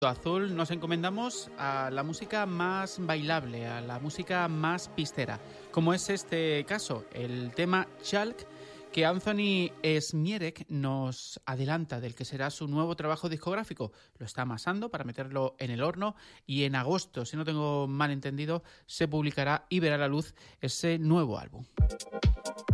Azul nos encomendamos a la música más bailable, a la música más pistera, como es este caso, el tema Chalk, que Anthony Smierek nos adelanta del que será su nuevo trabajo discográfico. Lo está amasando para meterlo en el horno y en agosto, si no tengo mal entendido, se publicará y verá la luz ese nuevo álbum.